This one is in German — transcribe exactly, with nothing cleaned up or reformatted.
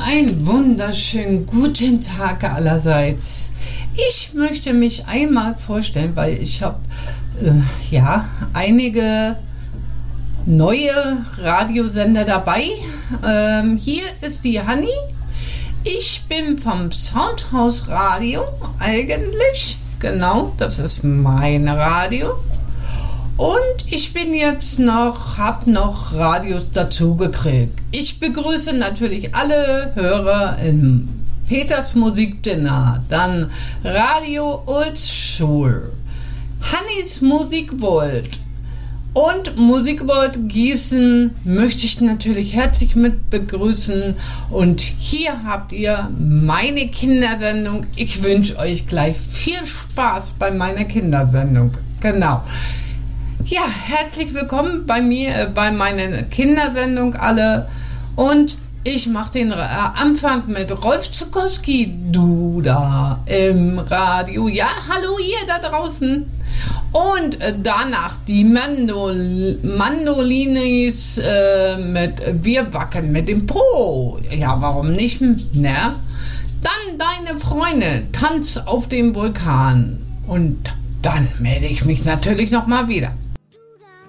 Einen wunderschönen guten Tag allerseits. Ich möchte mich einmal vorstellen, weil ich habe äh, ja einige neue Radiosender dabei. Ähm, hier ist die Hanni. Ich bin vom Soundhouse Radio eigentlich. Genau, das ist mein Radio. Und ich bin jetzt noch, hab noch Radios dazu gekriegt. Ich begrüße natürlich alle Hörer im Peters Musikdinner, dann Radio Oldschool, Hannis Musikvolt und Musikvolt Gießen möchte ich natürlich herzlich mit begrüßen. Und hier habt ihr meine Kindersendung. Ich wünsche euch gleich viel Spaß bei meiner Kindersendung. Genau. Ja, herzlich willkommen bei mir, äh, bei meiner Kindersendung alle. Und ich mache den äh, Anfang mit Rolf Zuckowski, du da im Radio. Ja, hallo ihr da draußen. Und äh, danach die Mandol- Mandolinis äh, mit Wir wackeln mit dem Po. Ja, warum nicht, ne? Dann deine Freunde, Tanz auf dem Vulkan. Und dann melde ich mich natürlich nochmal wieder.